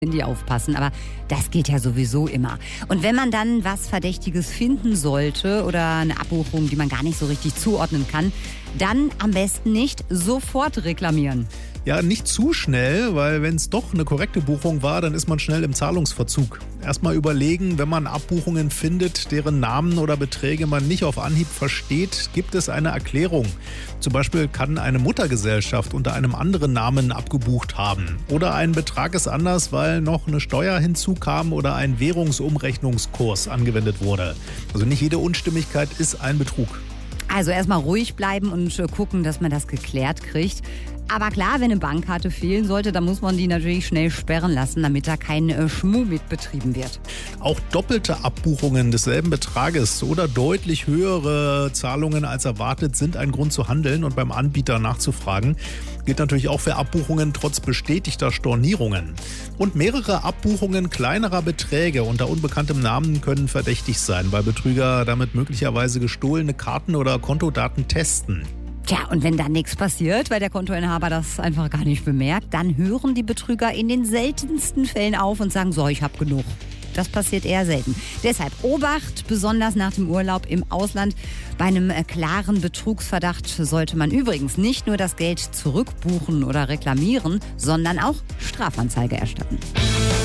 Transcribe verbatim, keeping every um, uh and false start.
die aufpassen, aber das geht ja sowieso immer. Und wenn man dann was Verdächtiges finden sollte oder eine Abbuchung, die man gar nicht so richtig zuordnen kann, dann am besten nicht sofort reklamieren. Ja, nicht zu schnell, weil wenn es doch eine korrekte Buchung war, dann ist man schnell im Zahlungsverzug. Erstmal überlegen, wenn man Abbuchungen findet, deren Namen oder Beträge man nicht auf Anhieb versteht, gibt es eine Erklärung. Zum Beispiel kann eine Muttergesellschaft unter einem anderen Namen abgebucht haben. Oder ein Betrag ist anders, weil noch eine Steuer hinzukam oder ein Währungsumrechnungskurs angewendet wurde. Also nicht jede Unstimmigkeit ist ein Betrug. Also erstmal ruhig bleiben und gucken, dass man das geklärt kriegt. Aber klar, wenn eine Bankkarte fehlen sollte, dann muss man die natürlich schnell sperren lassen, damit da kein äh, Schmuh mit betrieben wird. Auch doppelte Abbuchungen desselben Betrages oder deutlich höhere Zahlungen als erwartet sind ein Grund zu handeln und beim Anbieter nachzufragen. Gilt natürlich auch für Abbuchungen trotz bestätigter Stornierungen. Und mehrere Abbuchungen kleinerer Beträge unter unbekanntem Namen können verdächtig sein, weil Betrüger damit möglicherweise gestohlene Karten oder Kontodaten testen. Tja, und wenn dann nichts passiert, weil der Kontoinhaber das einfach gar nicht bemerkt, dann hören die Betrüger in den seltensten Fällen auf und sagen, so, ich hab genug. Das passiert eher selten. Deshalb Obacht, besonders nach dem Urlaub im Ausland. Bei einem klaren Betrugsverdacht sollte man übrigens nicht nur das Geld zurückbuchen oder reklamieren, sondern auch Strafanzeige erstatten.